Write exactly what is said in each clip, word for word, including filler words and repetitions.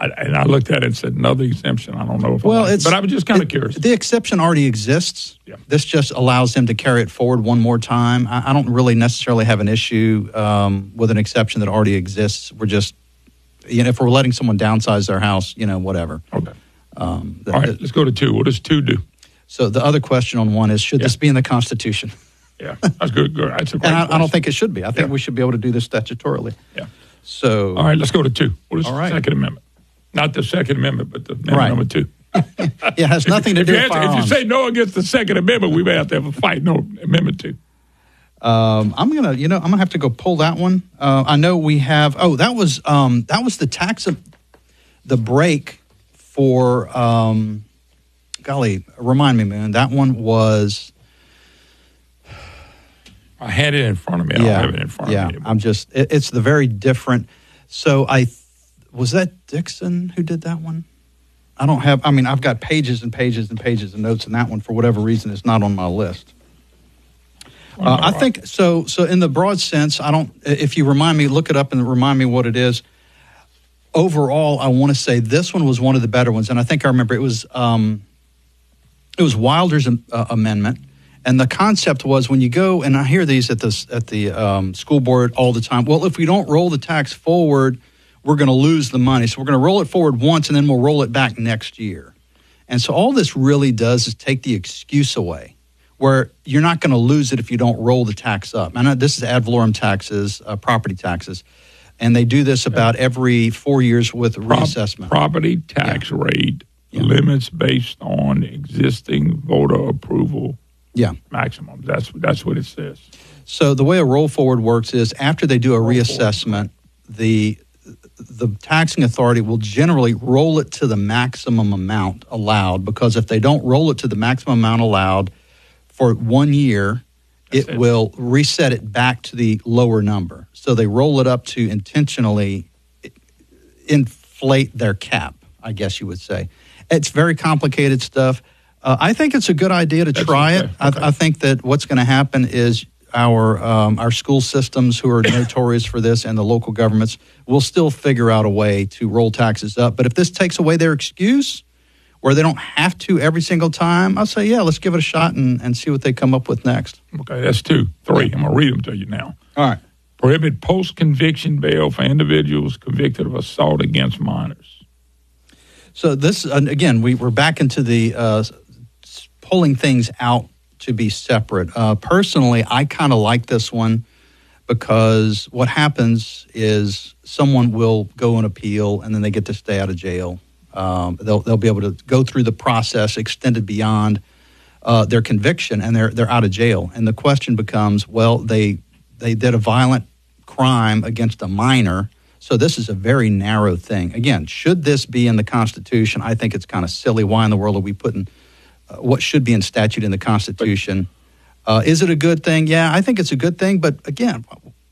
I, and I looked at it and said, another exemption. I don't know if well, I like it's, it. But I was just kind of it, curious. The exception already exists. Yeah. This just allows them to carry it forward one more time. I, I don't really necessarily have an issue um, with an exception that already exists. We're just, you know, if we're letting someone downsize their house, you know, whatever. Okay. Um, the, All right, the, let's go to two. What does two do? So the other question on one is, should Yeah. this be in the Constitution? Yeah, that's good. good. That's a great And I, I question. don't think it should be. I think Yeah. we should be able to do this statutorily. Yeah. So, All right, let's go to two. What is All the right. Second Amendment? Not the Second Amendment, but the amendment Right. number two. it has nothing to if do you with answer- If you firearms. say no against the Second Amendment, we may have to have a fight. No, Amendment two. Um, I'm gonna, you know, I'm gonna have to go pull that one. Uh, I know we have. Oh, that was um, that was the tax of the break for. Um, golly, remind me, man. That one was. I had it in front of me. I don't yeah, have it in front yeah. of me. I'm just. It, it's the very different. So I was that Dixon who did that one. I don't have. I mean, I've got pages and pages and pages of notes in that one. For whatever reason, it's not on my list. Uh, I think so. So, in the broad sense, I don't. If you remind me, look it up and remind me what it is. Overall, I want to say this one was one of the better ones, and I think I remember it was. Um, it was Wilder's uh, amendment, and the concept was when you go, and I hear these at the at the um, school board all the time. Well, if we don't roll the tax forward, we're going to lose the money. So we're going to roll it forward once, and then we'll roll it back next year. And so all this really does is take the excuse away, where you're not going to lose it if you don't roll the tax up. And this is ad valorem taxes, uh, property taxes. And they do this about every four years with reassessment. Property tax Yeah. rate Yeah. limits based on existing voter approval Yeah. maximums. That's that's what it says. So the way a roll forward works is after they do a reassessment, the the taxing authority will generally roll it to the maximum amount allowed, because if they don't roll it to the maximum amount allowed for one year, it, it. will reset it back to the lower number. So they roll it up to intentionally inflate their cap, I guess you would say. It's very complicated stuff. Uh, I think it's a good idea to That's try okay. it. I, Okay. I think that what's going to happen is our um, our school systems, who are notorious for this, and the local governments will still figure out a way to roll taxes up. But if this takes away their excuse, where they don't have to every single time, I'll say, yeah, let's give it a shot and, and see what they come up with next. Okay, that's two. Three. I'm going to read them to you now. All right. Prohibit post-conviction bail for individuals convicted of assault against minors. So this, uh, again, we, we're back into the uh, pulling things out to be separate. Uh, personally, I kind of like this one because what happens is someone will go and appeal, and then they get to stay out of jail. Um, they'll they'll be able to go through the process extended beyond uh, their conviction, and they're they're out of jail. And the question becomes, well, they they did a violent crime against a minor, so this is a very narrow thing. Again, should this be in the Constitution? I think it's kind of silly. Why in the world are we putting uh, what should be in statute in the Constitution? Uh, is it a good thing? Yeah, I think it's a good thing. But again,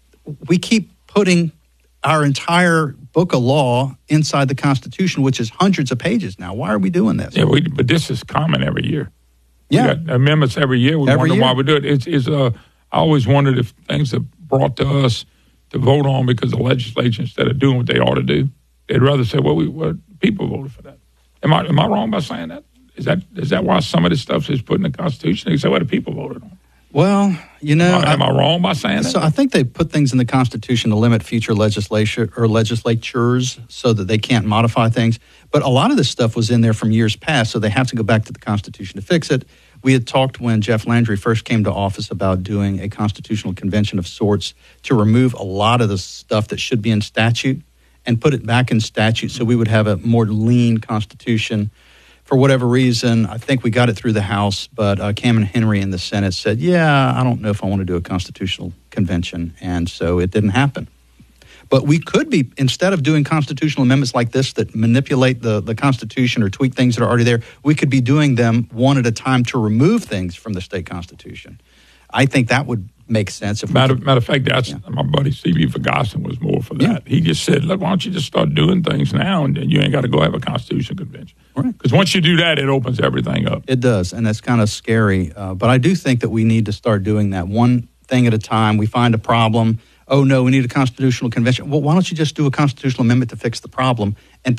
we keep putting our entire book of law inside the Constitution, which is hundreds of pages now. Why are we doing this? Yeah, we, but this is common every year. Yeah. We got amendments every year. We Every wonder year. why we do it. It's, it's, uh, I always wondered if things are brought to us to vote on because the legislature, instead of doing what they ought to do, they'd rather say, well, we well, people voted for that. Am I am I wrong by saying that? Is that is that why some of this stuff is put in the Constitution? They say, well, the people voted on. Well, you know, Am I, am I wrong by saying that? So I think they put things in the Constitution to limit future legislation or legislatures so that they can't modify things. But a lot of this stuff was in there from years past, so they have to go back to the Constitution to fix it. We had talked when Jeff Landry first came to office about doing a constitutional convention of sorts to remove a lot of the stuff that should be in statute and put it back in statute so we would have a more lean Constitution. For whatever reason, I think we got it through the House, but uh, Cameron Henry in the Senate said, yeah, I don't know if I want to do a constitutional convention, and so it didn't happen. But we could be, instead of doing constitutional amendments like this that manipulate the, the Constitution or tweak things that are already there, we could be doing them one at a time to remove things from the state Constitution. I think that would make sense. If Matter, we could, matter of fact, that's Yeah. my buddy C B Ferguson was more for that. Yeah. He just said, look, why don't you just start doing things now and then you ain't got to go have a constitutional convention. Right. Because once you do that, it opens everything up. It does, and that's kind of scary. Uh, but I do think that we need to start doing that one thing at a time. We find a problem. Oh, no, we need a constitutional convention. Well, why don't you just do a constitutional amendment to fix the problem and